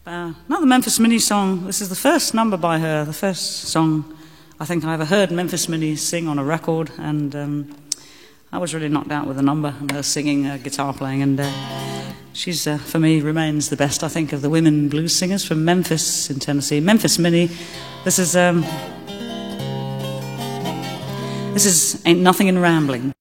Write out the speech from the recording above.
Not the Memphis Minnie song. This is the first number by her, the first song I think I ever heard Memphis Minnie sing on a record, and I was really knocked out with the number and her singing, guitar playing, and she's, for me, remains the best, I think, of the women blues singers from Memphis in Tennessee. Memphis Minnie. This is Ain't Nothing in Rambling.